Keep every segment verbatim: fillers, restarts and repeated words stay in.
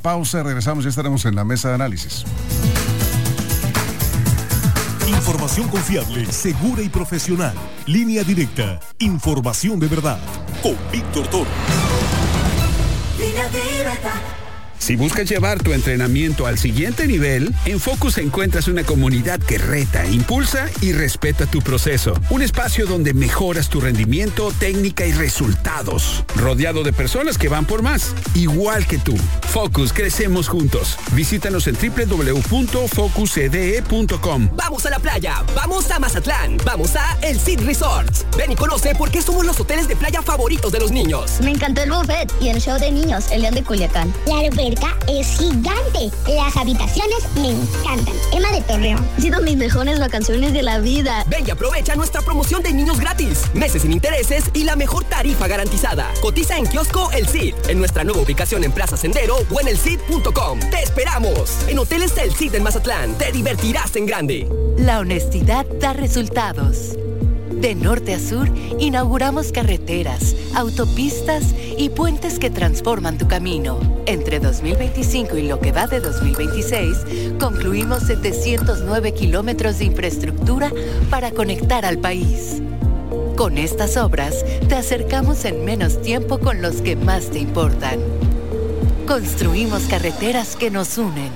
pausa, regresamos, ya estaremos en la mesa de análisis. Información confiable, segura y profesional. Línea Directa. Información de verdad. Con Víctor Toro. Línea Directa. Si buscas llevar tu entrenamiento al siguiente nivel, en Focus encuentras una comunidad que reta, impulsa y respeta tu proceso. Un espacio donde mejoras tu rendimiento, técnica y resultados. Rodeado de personas que van por más, igual que tú. Focus, crecemos juntos. Visítanos en doble u doble u doble u punto focus c d e punto com. Vamos a la playa, vamos a Mazatlán, vamos a El Cid Resorts. Ven y conoce por qué somos los hoteles de playa favoritos de los niños. Me encantó el buffet y el show de niños, el León de Culiacán. La alberca es gigante. Las habitaciones me encantan. Emma de Torreón. Ha sido mis mejores vacaciones de la vida. Ven y aprovecha nuestra promoción de niños gratis. Meses sin intereses y la mejor tarifa garantizada. Cotiza en Kiosco El Cid, en nuestra nueva ubicación en Plaza Sendero o en el cid punto com. ¡Te esperamos! En Hoteles El Cid en Mazatlán, te divertirás en grande. La honestidad da resultados. De norte a sur, inauguramos carreteras, autopistas y puentes que transforman tu camino. Entre dos mil veinticinco y lo que va de dos mil veintiséis, concluimos setecientos nueve kilómetros de infraestructura para conectar al país. Con estas obras, te acercamos en menos tiempo con los que más te importan. Construimos carreteras que nos unen.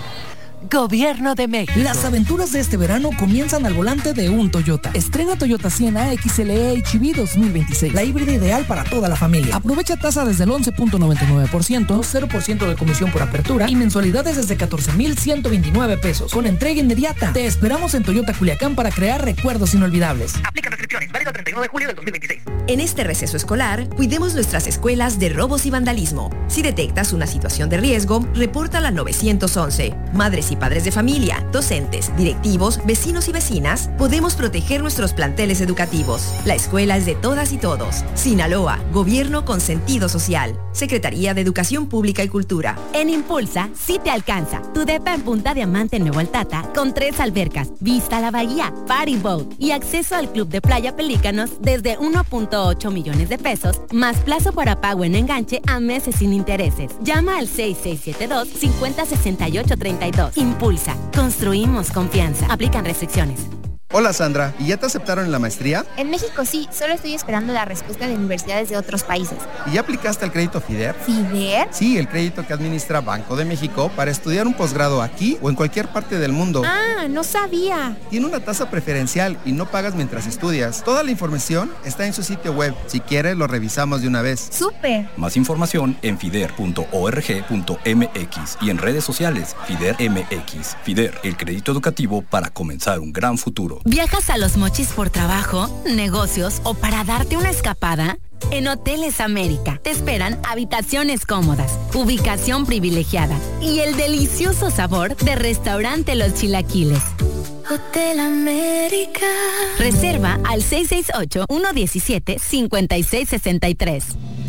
Gobierno de México. Las aventuras de este verano comienzan al volante de un Toyota. Estrena Toyota Siena X L E H V dos mil veintiséis, la híbrida ideal para toda la familia. Aprovecha tasa desde el once punto noventa y nueve por ciento, cero por ciento de comisión por apertura y mensualidades desde catorce mil ciento veintinueve pesos, con entrega inmediata. Te esperamos en Toyota Culiacán para crear recuerdos inolvidables. Aplica restricciones, válido el treinta y uno de julio del dos mil veintiséis. En este receso escolar, cuidemos nuestras escuelas de robos y vandalismo. Si detectas una situación de riesgo, repórtala al nueve once. Madres y padres de familia, docentes, directivos, vecinos y vecinas, podemos proteger nuestros planteles educativos. La escuela es de todas y todos. Sinaloa, Gobierno con sentido social. Secretaría de Educación Pública y Cultura. En Impulsa, sí te alcanza. Tu depa en Punta Diamante en Nuevo Altata, con tres albercas, vista a la bahía, party boat y acceso al Club de Playa Pelícanos desde uno punto ocho millones de pesos, más plazo para pago en enganche a meses sin intereses. Llama al seis seis siete dos, cinco cero seis ocho tres dos. Impulsa. Construimos confianza. Aplican restricciones. Hola Sandra, ¿y ya te aceptaron en la maestría? En México sí, solo estoy esperando la respuesta de universidades de otros países. ¿Y ya aplicaste al crédito FIDER? ¿FIDER? Sí, el crédito que administra Banco de México para estudiar un posgrado aquí o en cualquier parte del mundo. Ah, no sabía. Tiene una tasa preferencial y no pagas mientras estudias. Toda la información está en su sitio web. Si quieres, lo revisamos de una vez. ¡Súper! Más información en fider punto org punto m x y en redes sociales FIDER M X. FIDER, el crédito educativo para comenzar un gran futuro. ¿Viajas a Los Mochis por trabajo, negocios o para darte una escapada? En Hoteles América te esperan habitaciones cómodas, ubicación privilegiada y el delicioso sabor de Restaurante Los Chilaquiles. Hotel América. Reserva al seis seis ocho, uno uno siete, cinco seis seis tres.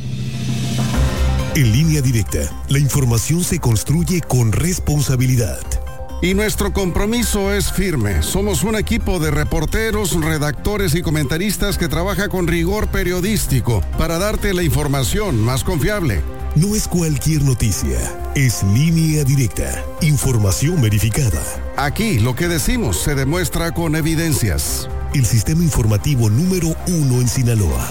En Línea Directa, la información se construye con responsabilidad. Y nuestro compromiso es firme. Somos un equipo de reporteros, redactores y comentaristas que trabaja con rigor periodístico para darte la información más confiable. No es cualquier noticia, es Línea Directa, información verificada. Aquí lo que decimos se demuestra con evidencias. El sistema informativo número uno en Sinaloa.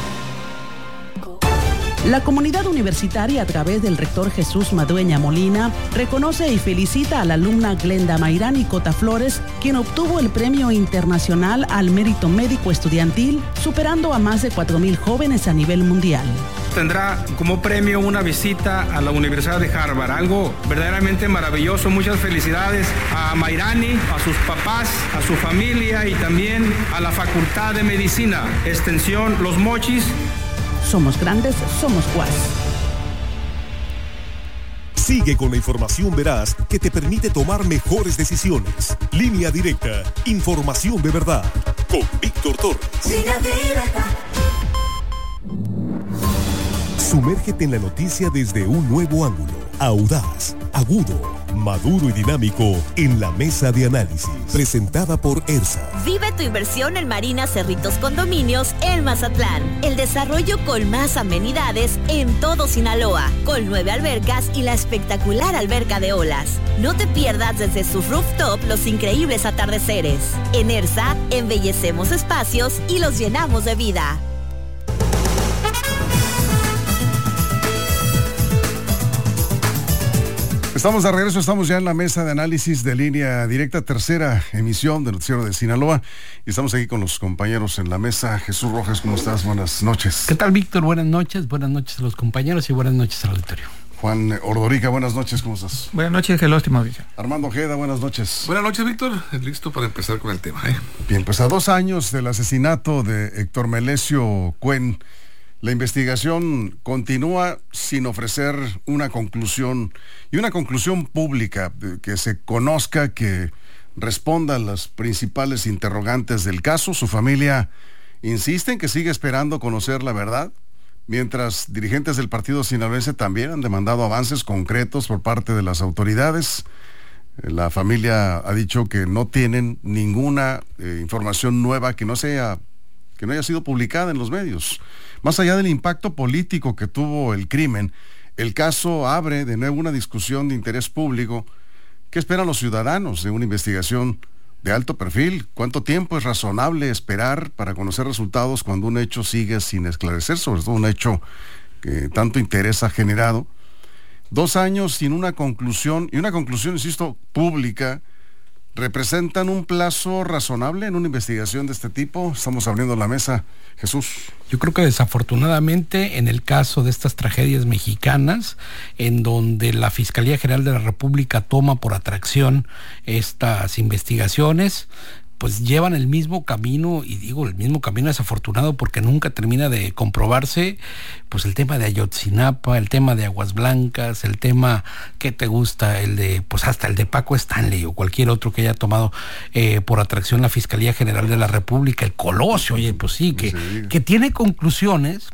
La comunidad universitaria, a través del rector Jesús Madueña Molina, reconoce y felicita a la alumna Glenda Mayrani Cota Flores, quien obtuvo el Premio Internacional al Mérito Médico Estudiantil, superando a más de cuatro mil jóvenes a nivel mundial. Tendrá como premio una visita a la Universidad de Harvard, algo verdaderamente maravilloso. Muchas felicidades a Mayrani, a sus papás, a su familia y también a la Facultad de Medicina, Extensión Los Mochis. Somos grandes, somos U A S. Sigue con la información veraz que te permite tomar mejores decisiones. Línea Directa, información de verdad. Con Víctor Torres. Línea Directa. Sumérgete en la noticia desde un nuevo ángulo. audaz, agudo, maduro y dinámico en la mesa de análisis. Presentada por ERSA. Vive tu inversión en Marina Cerritos Condominios en Mazatlán. El desarrollo con más amenidades en todo Sinaloa, con nueve albercas y la espectacular alberca de olas. No te pierdas desde su rooftop los increíbles atardeceres. En ERSA, embellecemos espacios y los llenamos de vida. Estamos de regreso, estamos ya en la mesa de análisis de Línea Directa, tercera emisión del Noticiero de Sinaloa. Y estamos aquí con los compañeros en la mesa. Jesús Rojas, ¿cómo estás? Buenas noches. ¿Qué tal, Víctor? Buenas noches, buenas noches a los compañeros y buenas noches al auditorio. Juan Ordorica, buenas noches, ¿cómo estás? Buenas noches, hello, estimado Víctor. Armando Ojeda, buenas noches. Buenas noches, Víctor. Listo para empezar con el tema, ¿eh? Bien, pues a dos años del asesinato de Héctor Melesio Cuen, la investigación continúa sin ofrecer una conclusión y una conclusión pública que se conozca, que responda a las principales interrogantes del caso. Su familia insiste en que sigue esperando conocer la verdad, mientras dirigentes del partido sinaloense también han demandado avances concretos por parte de las autoridades. La familia ha dicho que no tienen ninguna eh, información nueva que no sea, que no haya sido publicada en los medios. Más allá del impacto político que tuvo el crimen, el caso abre de nuevo una discusión de interés público. ¿Qué esperan los ciudadanos de una investigación de alto perfil? ¿Cuánto tiempo es razonable esperar para conocer resultados cuando un hecho sigue sin esclarecer, sobre todo un hecho que tanto interés ha generado? Dos años sin una conclusión, y una conclusión, insisto, pública, ¿representan un plazo razonable en una investigación de este tipo? Estamos abriendo la mesa. Jesús. Yo creo que desafortunadamente en el caso de estas tragedias mexicanas, en donde la Fiscalía General de la República toma por atracción estas investigaciones, pues llevan el mismo camino, y digo el mismo camino desafortunado porque nunca termina de comprobarse, pues el tema de Ayotzinapa, el tema de Aguas Blancas, el tema que te gusta, el de, pues hasta el de Paco Stanley o cualquier otro que haya tomado eh, por atracción la Fiscalía General de la República, el Colosio, oye, pues sí, que, sí. que tiene conclusiones,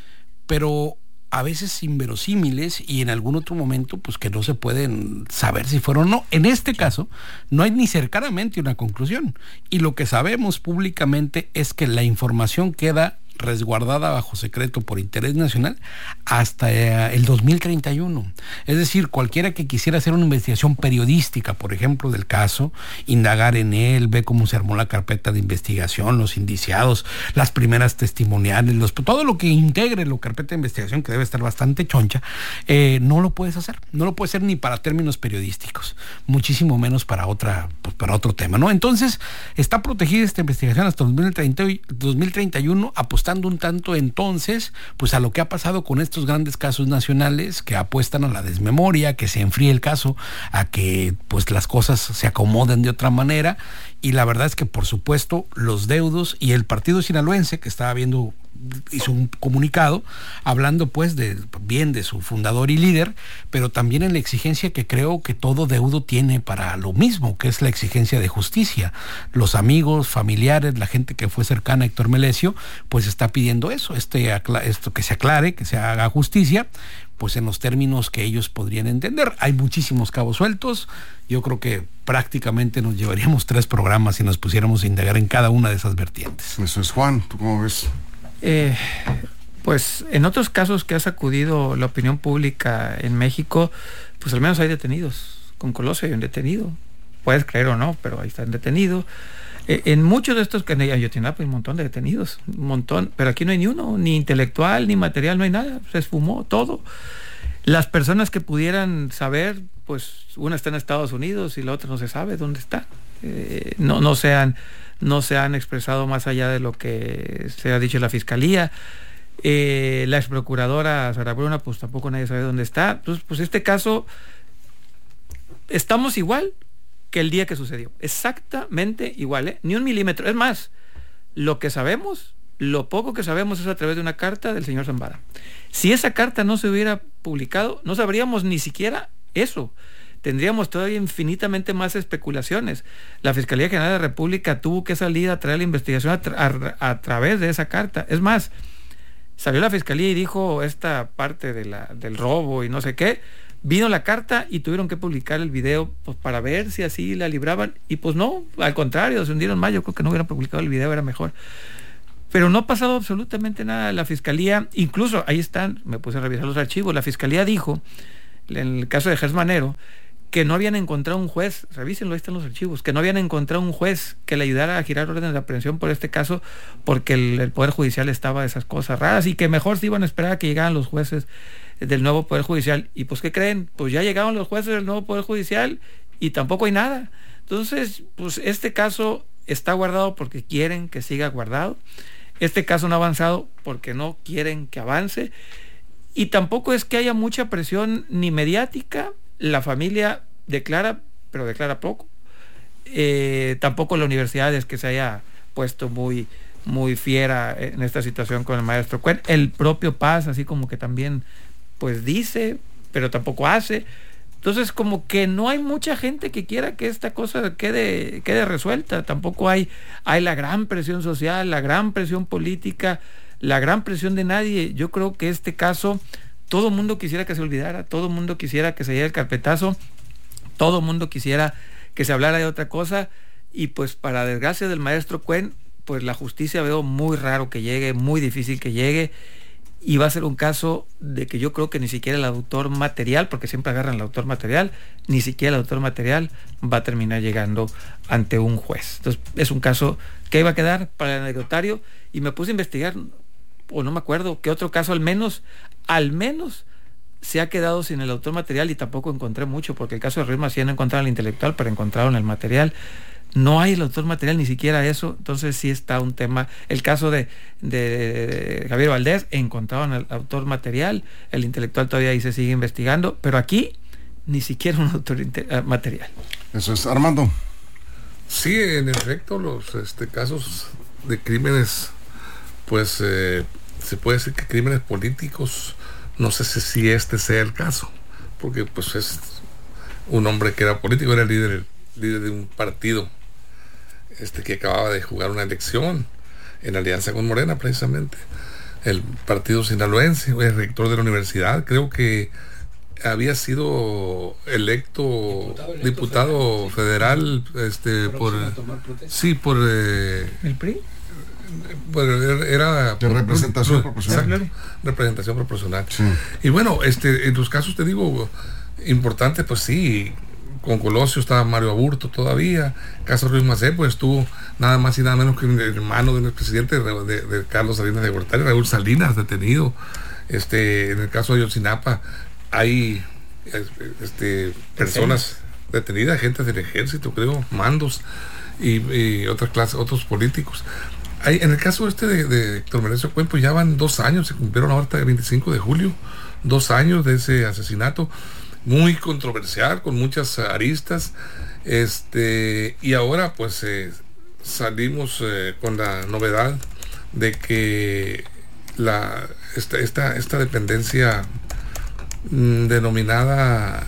pero a veces inverosímiles y en algún otro momento pues que no se pueden saber si fueron o no. En este caso no hay ni cercanamente una conclusión, y lo que sabemos públicamente es que la información queda resguardada bajo secreto por interés nacional hasta eh, el dos mil treinta y uno. Es decir, cualquiera que quisiera hacer una investigación periodística, por ejemplo, del caso, indagar en él, ver cómo se armó la carpeta de investigación, los indiciados, las primeras testimoniales, los, todo lo que integre la carpeta de investigación, que debe estar bastante choncha, eh, no lo puedes hacer. No lo puedes hacer ni para términos periodísticos, muchísimo menos para otra, pues, para otro tema, ¿no? Entonces, está protegida esta investigación hasta dos mil treinta y uno, apostando un tanto entonces pues a lo que ha pasado con estos grandes casos nacionales que apuestan a la desmemoria, que se enfríe el caso, a que pues las cosas se acomoden de otra manera. Y la verdad es que por supuesto los deudos y el partido sinaloense, que estaba viendo, hizo un comunicado hablando pues de bien de su fundador y líder, pero también en la exigencia que creo que todo deudo tiene para lo mismo, que es la exigencia de justicia. Los amigos, familiares, la gente que fue cercana a Héctor Melesio, pues está pidiendo eso, este esto que se aclare, que se haga justicia, pues en los términos que ellos podrían entender. Hay muchísimos cabos sueltos. Yo creo que prácticamente nos llevaríamos tres programas si nos pusiéramos a indagar en cada una de esas vertientes. Eso es, Juan, ¿tú cómo ves? Eh, pues en otros casos que ha sacudido la opinión pública en México, pues al menos hay detenidos. Con Colosio hay un detenido. Puedes creer o no, pero ahí están detenidos. Eh, en muchos de estos que en Ayotzinapa hay un montón de detenidos, un montón, pero aquí no hay ni uno, ni intelectual, ni material, no hay nada, se esfumó todo. Las personas que pudieran saber, pues una está en Estados Unidos y la otra no se sabe dónde está. Eh, no, no se han, no se han expresado más allá de lo que se ha dicho en la Fiscalía. Eh, la ex procuradora Sara Bruna, pues tampoco nadie sabe dónde está. Entonces, pues este caso, estamos igual que el día que sucedió, exactamente igual, ¿eh? Ni un milímetro. Es más, lo que sabemos, lo poco que sabemos es a través de una carta del señor Zambada. Si esa carta no se hubiera publicado, no sabríamos ni siquiera eso. Tendríamos todavía infinitamente más especulaciones. La Fiscalía General de la República tuvo que salir a traer la investigación a, tra- a, a través de esa carta. Es más, salió la Fiscalía y dijo esta parte de la, del robo y no sé qué, Vino la carta y tuvieron que publicar el video pues, para ver si así la libraban, y pues no, al contrario, se hundieron más. Yo creo que no hubieran publicado el video, era mejor. Pero no ha pasado absolutamente nada. La fiscalía, incluso ahí están, me puse a revisar los archivos, la fiscalía dijo, en el caso de Gers Manero, que no habían encontrado un juez, revísenlo, ahí están los archivos, que no habían encontrado un juez que le ayudara a girar órdenes de aprehensión por este caso, porque el, el Poder Judicial estaba de esas cosas raras, y que mejor se iban a esperar a que llegaran los jueces del nuevo Poder Judicial. Y pues, ¿qué creen? Pues ya llegaron los jueces del nuevo Poder Judicial y tampoco hay nada. Entonces, pues este caso está guardado porque quieren que siga guardado. Este caso no ha avanzado porque no quieren que avance. Y tampoco es que haya mucha presión ni mediática. La familia declara, pero declara poco. Eh, tampoco la universidad es que se haya puesto muy, muy fiera en esta situación con el maestro Cuen. El propio Paz, así como que también, pues dice, pero tampoco hace. Entonces, como que no hay mucha gente que quiera que esta cosa quede, quede resuelta. Tampoco hay, hay la gran presión social, la gran presión política, la gran presión de nadie. Yo creo que este caso, todo el mundo quisiera que se olvidara, todo el mundo quisiera que se diera el carpetazo, todo el mundo quisiera que se hablara de otra cosa, y pues para desgracia del maestro Cuen, pues la justicia veo muy raro que llegue, muy difícil que llegue, y va a ser un caso de que yo creo que ni siquiera el autor material, porque siempre agarran el autor material, ni siquiera el autor material va a terminar llegando ante un juez. Entonces es un caso que iba a quedar para el anecdotario, y me puse a investigar, o no me acuerdo qué otro caso al menos, al menos se ha quedado sin el autor material, y tampoco encontré mucho, porque el caso de Ruiz Massieu no encontraron el intelectual, pero encontraron el material. No hay el autor material, ni siquiera eso. Entonces sí está un tema. El caso de, de, de Javier Valdés, encontraron el autor material, el intelectual todavía ahí se sigue investigando, pero aquí ni siquiera un autor material. Eso es. Armando. Sí, en efecto, los este, casos de crímenes, pues eh, se puede decir que crímenes políticos, no sé si, si este sea el caso, porque pues es un hombre que era político, era líder, líder de un partido este que acababa de jugar una elección en alianza con Morena, precisamente el partido sinaloense, el rector de la universidad, creo que había sido electo diputado, electo diputado federal, federal este por sí por eh, el P R I, pues era de representación proporcional. Exacto, representación proporcional. Sí. Y bueno, este en los casos te digo importantes, pues sí, con Colosio estaba Mario Aburto todavía, caso Ruiz Massieu, pues estuvo nada más y nada menos que el hermano del presidente de, de, de Carlos Salinas de Gortari, Raúl Salinas, detenido. Este, en el caso de Ayotzinapa hay este, personas detenidas, agentes del ejército, creo, mandos y, y otras clases, otros políticos. Hay, en el caso este de, de Héctor Melesio Cuen, pues ya van dos años, se cumplieron ahorita el veinticinco de julio, dos años de ese asesinato, muy controversial, con muchas aristas, este, y ahora pues eh, salimos eh, con la novedad de que la esta, esta, esta dependencia mmm, denominada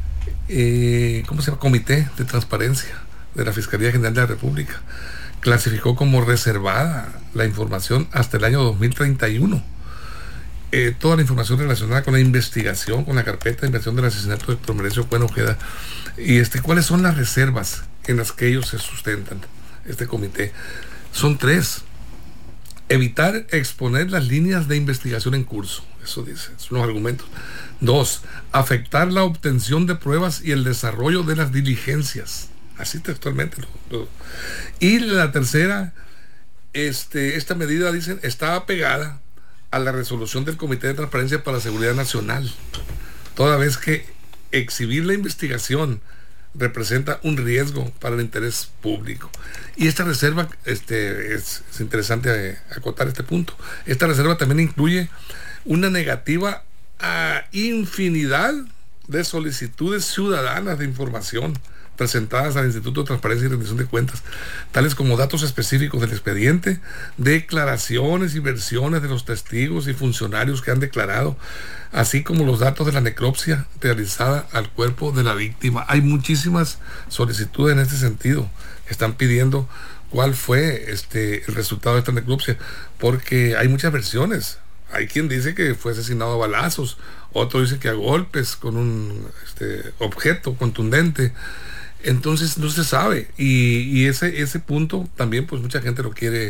eh, ¿cómo se llama? Comité de Transparencia de la Fiscalía General de la República clasificó como reservada la información hasta el año dos mil treinta y uno. Eh, toda la información relacionada con la investigación, con la carpeta de investigación del asesinato de Héctor Melesio Cuen Ojeda. Y este, ¿cuáles son las reservas en las que ellos se sustentan, este comité? Son tres. Evitar exponer las líneas de investigación en curso. Eso dice, son los argumentos. Dos, afectar la obtención de pruebas y el desarrollo de las diligencias. Así textualmente. Lo, lo. Y la tercera, este, esta medida, dicen, está apegada a la resolución del Comité de Transparencia para la Seguridad Nacional, toda vez que exhibir la investigación representa un riesgo para el interés público. Y esta reserva, este, es, es interesante acotar este punto, esta reserva también incluye una negativa a infinidad de solicitudes ciudadanas de información presentadas al Instituto de Transparencia y Rendición de Cuentas, tales como datos específicos del expediente, declaraciones y versiones de los testigos y funcionarios que han declarado, así como los datos de la necropsia realizada al cuerpo de la víctima. Hay muchísimas solicitudes en este sentido que están pidiendo cuál fue este el resultado de esta necropsia, porque hay muchas versiones. Hay quien dice que fue asesinado a balazos, otro dice que a golpes con un este, objeto contundente. Entonces no se sabe, y, y ese ese punto también pues mucha gente lo quiere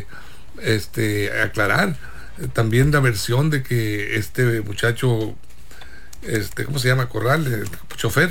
este aclarar. También la versión de que este muchacho, este ¿cómo se llama? Corral, el chofer,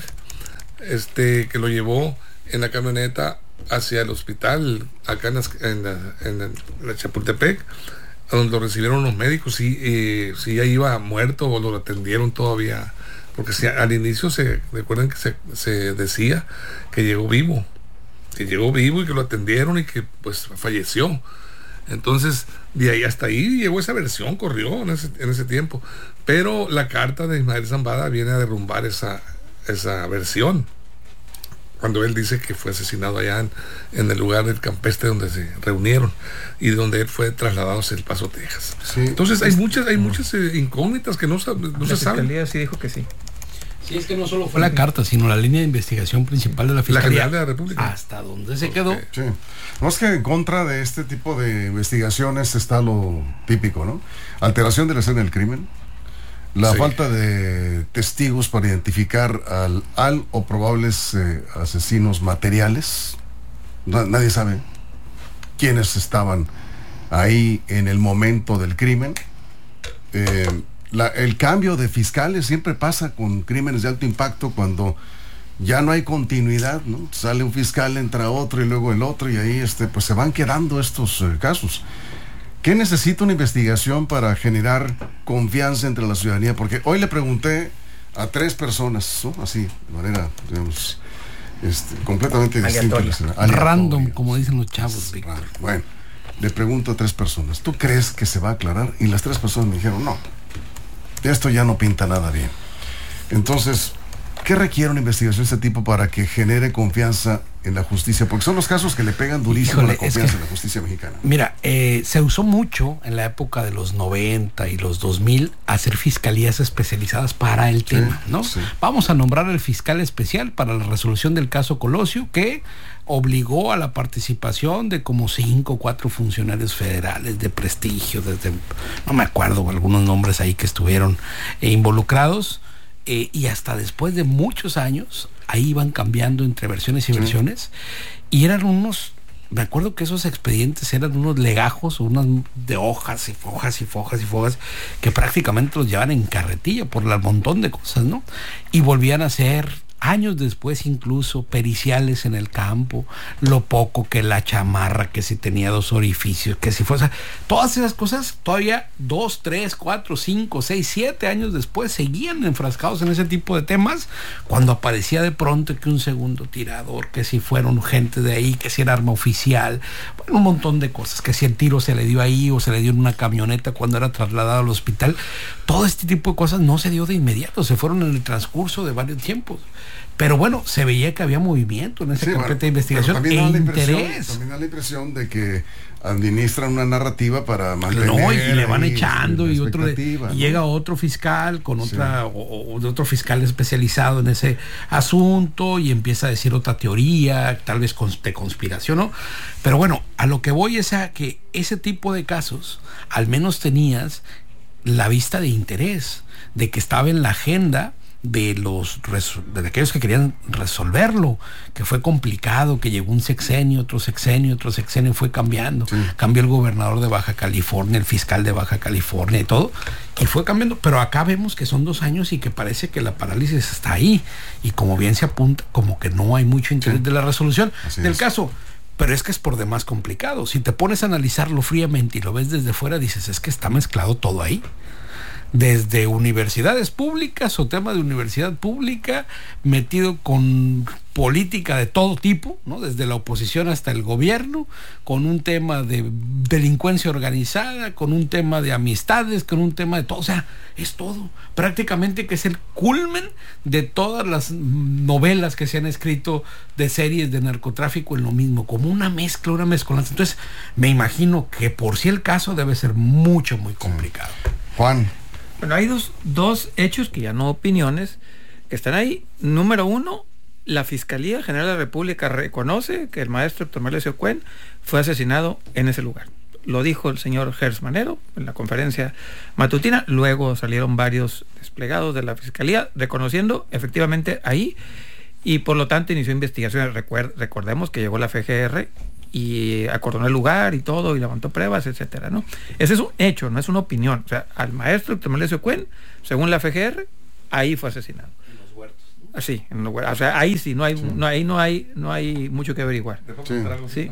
este que lo llevó en la camioneta hacia el hospital acá en, las, en, la, en, la, en la Chapultepec, a donde lo recibieron los médicos. Si eh, si ya iba muerto o lo atendieron todavía, porque si al inicio se recuerdan que se, se decía que llegó vivo, que llegó vivo y que lo atendieron y que pues falleció. Entonces de ahí hasta ahí llegó esa versión, corrió en ese, en ese tiempo, pero la carta de Ismael Zambada viene a derrumbar esa, esa versión, cuando él dice que fue asesinado allá en, en el lugar del campestre donde se reunieron y donde él fue trasladado hacia El Paso, Texas. Sí. Entonces hay muchas hay muchas eh, incógnitas que no, no la se saben. La fiscalía sí dijo que sí. Sí, es que no solo fue la carta, sino la línea de investigación principal de la Fiscalía. La General de la República. ¿Hasta dónde se quedó? Sí. No, es que en contra de este tipo de investigaciones está lo típico, ¿no? Alteración de la escena del crimen, la sí. falta de testigos para identificar al, al o probables eh, asesinos materiales. No, nadie sabe quiénes estaban ahí en el momento del crimen. Eh, La, el cambio de fiscales siempre pasa con crímenes de alto impacto, cuando ya no hay continuidad, ¿no? Sale un fiscal, entra otro y luego el otro, y ahí este, pues se van quedando estos eh, casos. ¿Qué necesita una investigación para generar confianza entre la ciudadanía? Porque hoy le pregunté a tres personas, ¿no? Así, de manera, digamos, este, completamente distinta. Random, como dicen los chavos, Víctor. Bueno, le pregunto a tres personas, ¿tú crees que se va a aclarar? Y las tres personas me dijeron, no, esto ya no pinta nada bien. Entonces, ¿qué requiere una investigación de este tipo para que genere confianza en la justicia? Porque son los casos que le pegan durísimo a la confianza es que, en la justicia mexicana. Mira, eh, se usó mucho en la época de los noventa y los dos mil hacer fiscalías especializadas para el sí, tema, ¿no? Sí. Vamos a nombrar al fiscal especial para la resolución del caso Colosio, que obligó a la participación de como cinco o cuatro funcionarios federales de prestigio, desde, no me acuerdo, algunos nombres ahí que estuvieron eh, involucrados, eh, y hasta después de muchos años, ahí iban cambiando entre versiones y sí. versiones, y eran unos, me acuerdo que esos expedientes eran unos legajos, unas de hojas y fojas y fojas y fojas, que prácticamente los llevaban en carretilla por el montón de cosas, ¿no? Y volvían a ser años después incluso periciales en el campo, lo poco que la chamarra, que si tenía dos orificios, que si fue, o sea, todas esas cosas todavía dos, tres, cuatro, cinco, seis, siete años después seguían enfrascados en ese tipo de temas, cuando aparecía de pronto que un segundo tirador, que si fueron gente de ahí, que si era arma oficial, bueno, un montón de cosas, que si el tiro se le dio ahí o se le dio en una camioneta cuando era trasladado al hospital. Todo este tipo de cosas no se dio de inmediato, se fueron en el transcurso de varios tiempos. Pero bueno, se veía que había movimiento en esa sí, carpeta bueno, de investigación e interés. También da la impresión de que administran una narrativa para mantener. No, y le van echando y otro le, y ¿no? llega otro fiscal con sí. otra o, o otro fiscal especializado en ese asunto y empieza a decir otra teoría, tal vez de conspiración, ¿no? Pero bueno, a lo que voy es a que ese tipo de casos al menos tenías la vista de interés, de que estaba en la agenda de los de aquellos que querían resolverlo, que fue complicado, que llegó un sexenio, otro sexenio, otro sexenio, fue cambiando, sí. cambió el gobernador de Baja California, el fiscal de Baja California y todo, y fue cambiando, pero acá vemos que son dos años y que parece que la parálisis está ahí, y como bien se apunta, como que no hay mucho interés sí. de la resolución Así del es. caso. Pero es que es por demás complicado. Si te pones a analizarlo fríamente y lo ves desde fuera, dices, es que está mezclado todo ahí. Desde universidades públicas o tema de universidad pública, metido con política de todo tipo, ¿no? Desde la oposición hasta el gobierno, con un tema de delincuencia organizada, con un tema de amistades, con un tema de todo, o sea, es todo, prácticamente que es el culmen de todas las novelas que se han escrito de series de narcotráfico en lo mismo, como una mezcla, una mezcolanza. Entonces, me imagino que por sí el caso debe ser mucho, muy complicado. Juan. Bueno, hay dos, dos hechos que ya no opiniones, que están ahí. Número uno, la Fiscalía General de la República reconoce que el maestro Héctor Melesio Cuen fue asesinado en ese lugar. lo dijo el señor Gers Manero en la conferencia matutina, luego salieron varios desplegados de la Fiscalía reconociendo efectivamente ahí, y por lo tanto inició investigaciones. Recuer- recordemos que llegó la F G R y acordonó el lugar y todo, y levantó pruebas, etcétera, ¿no? Ese es un hecho, no es una opinión. O sea, al maestro Héctor Melesio Cuen, según la F G R, ahí fue asesinado. En los huertos, ¿no? Sí, en los huertos. O sea, ahí sí, no hay, sí. No, ahí no hay, no hay mucho que averiguar. Sí. Sí.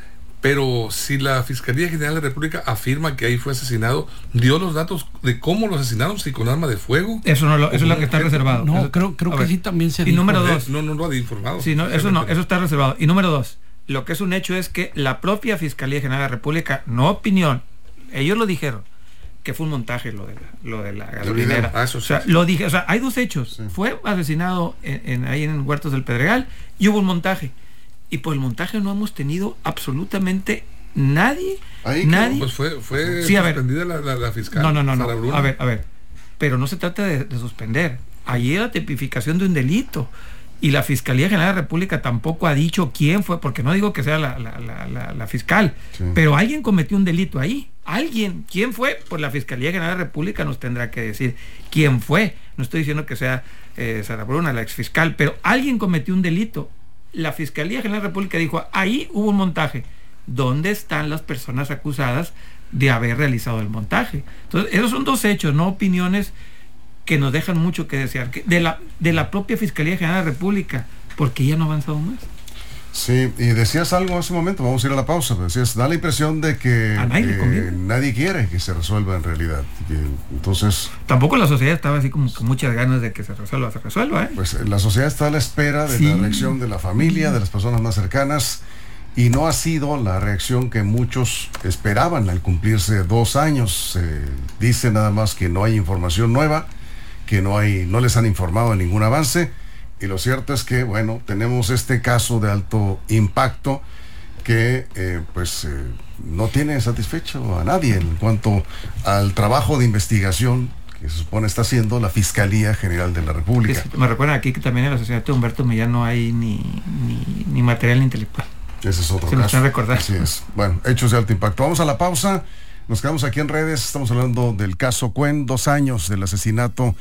Pero si la Fiscalía General de la República afirma que ahí fue asesinado, ¿dio los datos de cómo lo asesinaron? ¿Si con arma de fuego? Eso no lo, eso es lo que está reservado. No, eso, creo, creo que ver. sí también se y dijo. número dos. No, no lo ha informado. Sí, no, eso no, eso está reservado. Y número dos, lo que es un hecho es que la propia Fiscalía General de la República, no opinión, ellos lo dijeron, que fue un montaje lo de la, lo de la gasolinera. Ah, eso sí, o sea, sí. lo dije, o sea, hay dos hechos. Sí. Fue asesinado en, en, ahí en Huertos del Pedregal y hubo un montaje. Y por el montaje no hemos tenido absolutamente nadie, Ahí nadie. Pues fue, fue Sí, a ver. suspendida la, la, la fiscal. No, no, no, Sara no. Bruna. A ver, a ver. Pero no se trata de, de suspender. Allí era tipificación de un delito. Y la Fiscalía General de la República tampoco ha dicho quién fue, porque no digo que sea la, la, la, la, la fiscal, Sí. pero alguien cometió un delito ahí. Alguien. ¿Quién fue? Pues la Fiscalía General de la República nos tendrá que decir quién fue. No estoy diciendo que sea eh, Sara Bruna, la exfiscal, pero alguien cometió un delito. La Fiscalía General de la República dijo, ahí hubo un montaje. ¿Dónde están las personas acusadas de haber realizado el montaje? Entonces, esos son dos hechos, no opiniones que nos dejan mucho que desear. Que de, la, de la propia Fiscalía General de la República, porque ya no ha avanzado más. Sí, y decías algo hace un momento, vamos a ir a la pausa, pero decías, da la impresión de que A nadie le eh, conviene. nadie quiere que se resuelva en realidad. Que, entonces, Tampoco la sociedad estaba así como con muchas ganas de que se resuelva, se resuelva, ¿eh? pues la sociedad está a la espera de Sí. la reacción de la familia, de las personas más cercanas, y no ha sido la reacción que muchos esperaban al cumplirse dos años. Se dice nada más que no hay información nueva, que no hay, no les han informado de ningún avance, y lo cierto es que, bueno, tenemos este caso de alto impacto que eh, pues eh, no tiene satisfecho a nadie en cuanto al trabajo de investigación que se supone está haciendo la Fiscalía General de la República. Sí, me recuerdan aquí que también en la sociedad de Humberto Millán no hay ni, ni, ni material intelectual. Ese es otro Se nos caso. están recordando. Así es. Bueno, hechos de alto impacto. Vamos a la pausa. Nos quedamos aquí en redes. Estamos hablando del caso Cuen, dos años del asesinato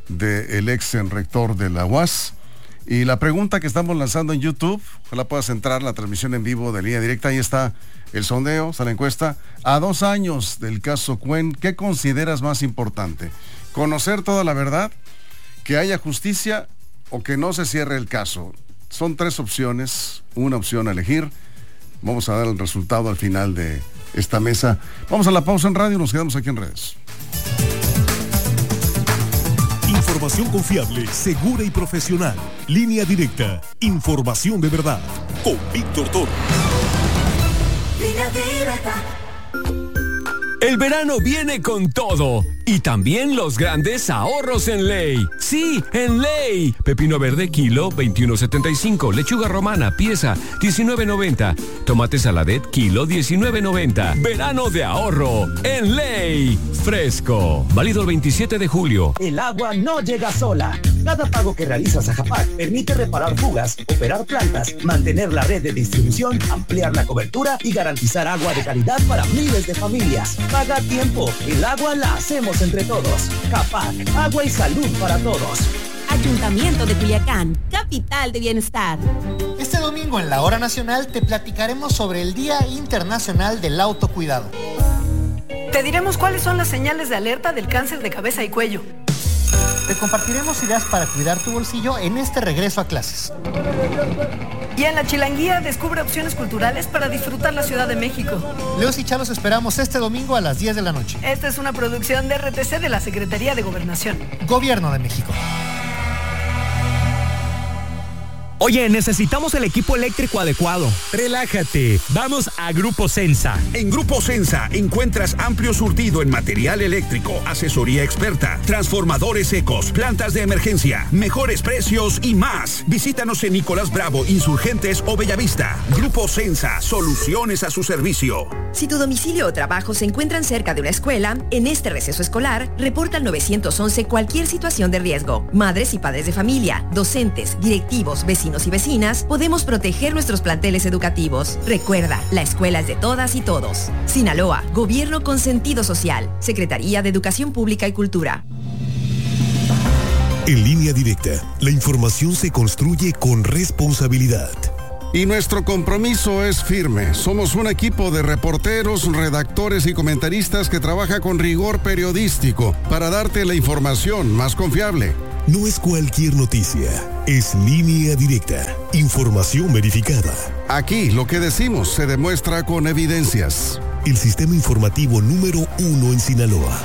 del ex rector de la U A S. Y la pregunta que estamos lanzando en YouTube, ojalá puedas entrar la transmisión en vivo de Línea Directa. Ahí está el sondeo, está la encuesta. A dos años del caso Cuen, ¿qué consideras más importante? ¿Conocer toda la verdad? ¿Que haya justicia o que no se cierre el caso? Son tres opciones, una opción a elegir. Vamos a dar el resultado al final de esta mesa. Vamos a la pausa en radio y nos quedamos aquí en redes. Información confiable, segura y profesional. Línea Directa. Información de verdad. Con Víctor Toro. Línea Directa. El verano viene con todo y también los grandes ahorros en Ley. Sí, en Ley. Pepino verde kilo veintiuno setenta y cinco, lechuga romana pieza diecinueve noventa, tomate saladet kilo diecinueve noventa. Verano de ahorro en Ley. Fresco. Válido el veintisiete de julio. El agua no llega sola. Cada pago que realizas a Japac permite reparar fugas, operar plantas, mantener la red de distribución, ampliar la cobertura y garantizar agua de calidad para miles de familias. Paga a tiempo. El agua la hacemos entre todos. Japac, agua y salud para todos. Ayuntamiento de Culiacán, capital de bienestar. Este domingo en la Hora Nacional te platicaremos sobre el Día Internacional del Autocuidado. Te diremos cuáles son las señales de alerta del cáncer de cabeza y cuello. Te compartiremos ideas para cuidar tu bolsillo en este regreso a clases. Y en la Chilanguía descubre opciones culturales para disfrutar la Ciudad de México. Leos y Chalos esperamos este domingo a las diez de la noche. Esta es una producción de R T C de la Secretaría de Gobernación. Gobierno de México. Oye, necesitamos el equipo eléctrico adecuado. Relájate, vamos a Grupo Sensa. En Grupo Sensa encuentras amplio surtido en material eléctrico, asesoría experta, transformadores secos, plantas de emergencia, mejores precios y más. Visítanos en Nicolás Bravo, Insurgentes o Bellavista. Grupo Sensa, soluciones a su servicio. Si tu domicilio o trabajo se encuentran cerca de una escuela, en este receso escolar, reporta al nueve once cualquier situación de riesgo. Madres y padres de familia, docentes, directivos, vecinos vecinos y vecinas, podemos proteger nuestros planteles educativos. Recuerda, la escuela es de todas y todos. Sinaloa, Gobierno con sentido social. Secretaría de Educación Pública y Cultura. En Línea Directa, la información se construye con responsabilidad. Y nuestro compromiso es firme. Somos un equipo de reporteros, redactores y comentaristas que trabaja con rigor periodístico para darte la información más confiable. No es cualquier noticia, es Línea Directa, información verificada. Aquí lo que decimos se demuestra con evidencias. El sistema informativo número uno en Sinaloa.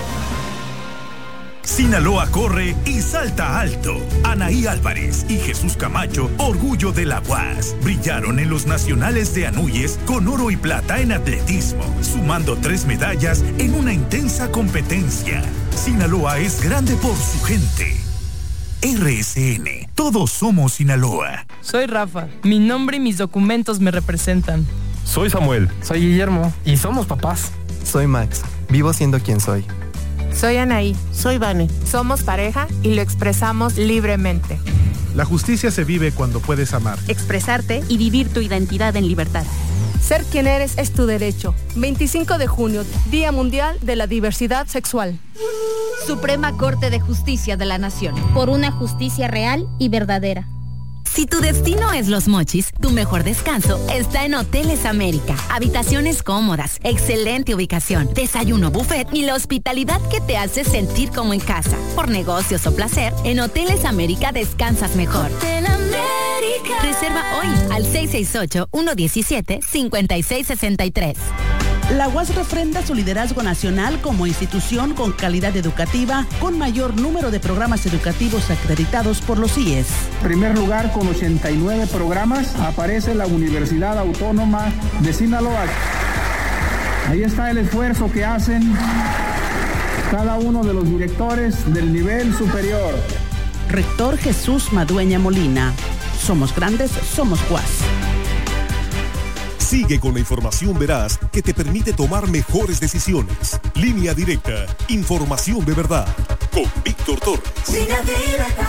Sinaloa corre y salta alto. Anaí Álvarez y Jesús Camacho, orgullo de la U A S, brillaron en los nacionales de Anuyes con oro y plata en atletismo, sumando tres medallas en una intensa competencia. Sinaloa es grande por su gente. R S N, todos somos Sinaloa. Soy Rafa, mi nombre y mis documentos me representan. Soy Samuel. Soy Guillermo y somos papás. Soy Max, vivo siendo quien soy. Soy Anaí. Soy Vane. Somos pareja y lo expresamos libremente. La justicia se vive cuando puedes amar, expresarte y vivir tu identidad en libertad. Ser quien eres es tu derecho. veinticinco de junio, Día Mundial de la Diversidad Sexual. Suprema Corte de Justicia de la Nación. Por una justicia real y verdadera. Si tu destino es Los Mochis, tu mejor descanso está en Hoteles América. Habitaciones cómodas, excelente ubicación, desayuno buffet y la hospitalidad que te hace sentir como en casa. Por negocios o placer, en Hoteles América descansas mejor. Hotel América. Reserva hoy al seis seis ocho, uno uno siete, cinco seis seis tres. La U A S refrenda su liderazgo nacional como institución con calidad educativa, con mayor número de programas educativos acreditados por los I E S. En primer lugar, con ochenta y nueve programas, aparece la Universidad Autónoma de Sinaloa. Ahí está el esfuerzo que hacen cada uno de los directores del nivel superior. Rector Jesús Madueña Molina. Somos grandes, somos U A S. Sigue con la información veraz que te permite tomar mejores decisiones. Línea Directa, información de verdad. Con Víctor Torres. Línea Directa.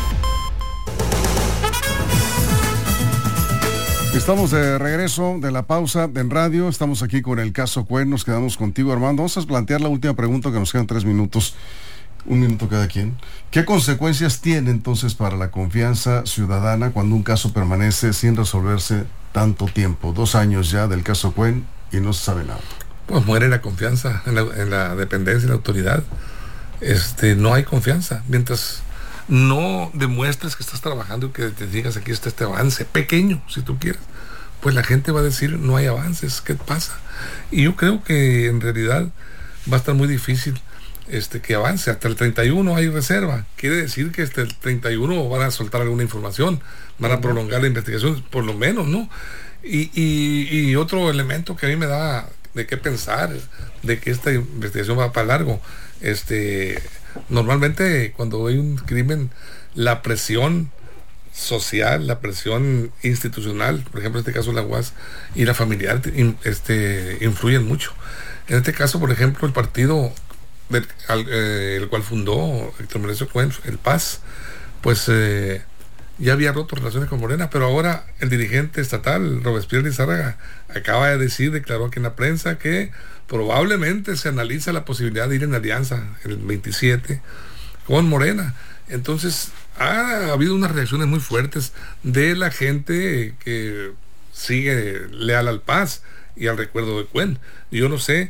Estamos de regreso de la pausa en radio. Estamos aquí con el caso Cuen. Nos quedamos contigo, Armando. Vamos a plantear la última pregunta, que nos quedan tres minutos. Un minuto cada quien. ¿Qué consecuencias tiene entonces para la confianza ciudadana cuando un caso permanece sin resolverse tanto tiempo? Dos años ya del caso Cuen y no se sabe nada. Pues muere la confianza en la, en la dependencia y la autoridad. Este, no hay confianza. Mientras no demuestres que estás trabajando y que te digas aquí está este avance, pequeño si tú quieres, pues la gente va a decir no hay avances, ¿qué pasa? Y yo creo que en realidad va a estar muy difícil Este, que avance. Hasta el treinta y uno hay reserva. Quiere decir que hasta el treinta y uno van a soltar alguna información, van a prolongar la investigación, por lo menos, ¿no? Y, y, y otro elemento que a mí me da de qué pensar, de que esta investigación va para largo. Este, normalmente cuando hay un crimen, la presión social, la presión institucional, por ejemplo en este caso la U A S y la familiar, este, influyen mucho. En este caso, por ejemplo, el partido Del, al, eh, el cual fundó Héctor Melesio Cuen, el P A S, pues eh, ya había roto relaciones con Morena, pero ahora el dirigente estatal, Robespierre Lizárraga, acaba de decir, declaró aquí en la prensa que probablemente se analiza la posibilidad de ir en alianza el veintisiete con Morena. Entonces ha habido unas reacciones muy fuertes de la gente que sigue leal al P A S y al recuerdo de Cuen. Yo no sé,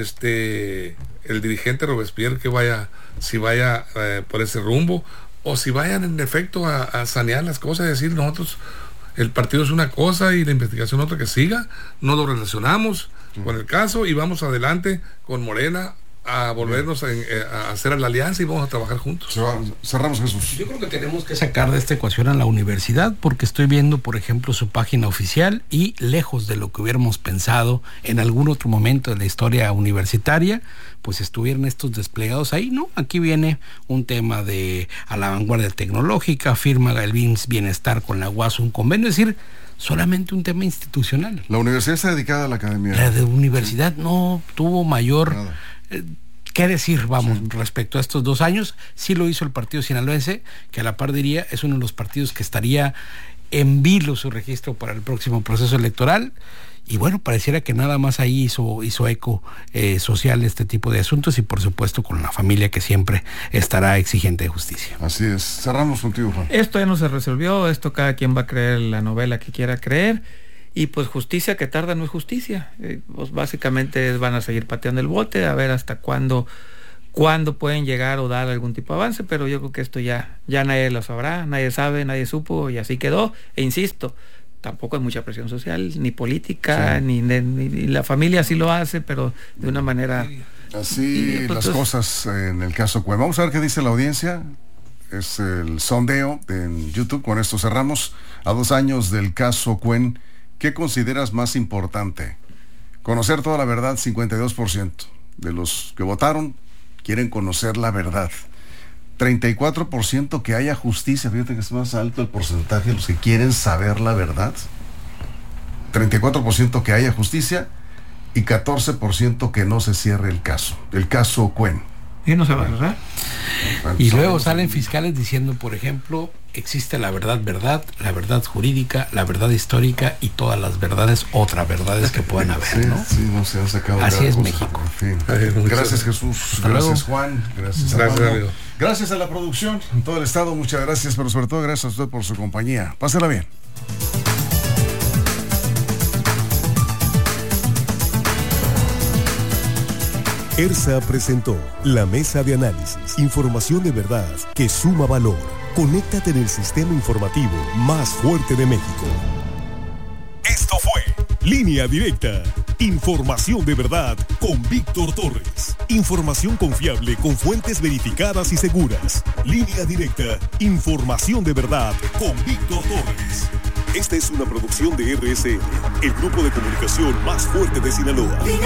este el dirigente Robespierre que vaya, si vaya eh, por ese rumbo, o si vayan en efecto a, a sanear las cosas, decir nosotros, el partido es una cosa y la investigación otra, que siga, no lo relacionamos mm. con el caso y vamos adelante con Morena a volvernos a, a hacer la alianza y vamos a trabajar juntos. Cerramos, Jesús. Yo creo que tenemos que sacar de esta ecuación a la universidad, porque estoy viendo, por ejemplo, su página oficial y lejos de lo que hubiéramos pensado en algún otro momento de la historia universitaria, pues estuvieron estos desplegados ahí, ¿no? Aquí viene un tema de a la vanguardia tecnológica, firma el B I M S S Bienestar con la U A S un convenio, es decir, solamente un tema institucional. La universidad está dedicada a la academia. La de universidad no tuvo mayor... Eh, ¿Qué decir, vamos, sí. respecto a estos dos años? Sí lo hizo el partido sinaloense, que a la par diría, es uno de los partidos que estaría en vilo su registro para el próximo proceso electoral. Y bueno, pareciera que nada más ahí hizo, hizo eco eh, social este tipo de asuntos y por supuesto con la familia que siempre estará exigente de justicia. Así es. Cerramos contigo, Juan. Esto ya no se resolvió, esto cada quien va a creer la novela que quiera creer y pues justicia que tarda no es justicia. Eh, pues básicamente van a seguir pateando el bote a ver hasta cuándo, cuándo pueden llegar o dar algún tipo de avance, pero yo creo que esto ya, ya nadie lo sabrá, nadie sabe, nadie supo y así quedó. E insisto, tampoco hay mucha presión social, ni política, sí. ni, ni, ni la familia sí lo hace, pero de una manera... Así y, pues, las cosas en el caso Cuen. Vamos a ver qué dice la audiencia. Es el sondeo en YouTube. Con esto cerramos. A dos años del caso Cuen, ¿qué consideras más importante? Conocer toda la verdad, cincuenta y dos por ciento de los que votaron quieren conocer la verdad. treinta y cuatro por ciento que haya justicia, fíjate que es más alto el porcentaje de los que quieren saber la verdad. treinta y cuatro por ciento que haya justicia y catorce por ciento que no se cierre el caso, el caso Cuen. Y no se va a cerrar. Y luego salen fiscales diciendo, por ejemplo, existe la verdad, verdad, la verdad jurídica, la verdad histórica y todas las verdades, otras verdades que puedan haber, sí, ¿no? Sí, no se han sacado. Así es México. En fin. Gracias Jesús, Hasta gracias luego. Juan, gracias, gracias a amigo. Gracias a la producción en todo el estado, muchas gracias, pero sobre todo gracias a usted por su compañía. Pásela bien. ERSA presentó la mesa de análisis, información de verdad que suma valor. Conéctate en el sistema informativo más fuerte de México. Esto fue Línea Directa, información de verdad con Víctor Torres. Información confiable con fuentes verificadas y seguras. Línea Directa, información de verdad con Víctor Torres. Esta es una producción de R S N, el grupo de comunicación más fuerte de Sinaloa.